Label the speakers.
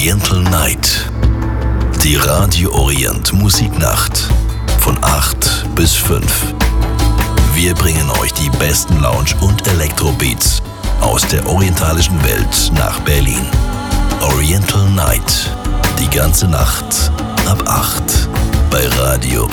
Speaker 1: Oriental Night. Die Radio Orient Musiknacht von 8 bis 5. Wir bringen euch die besten Lounge- und Elektrobeats aus der orientalischen Welt nach Berlin. Oriental Night. Die ganze Nacht ab 8 bei Radio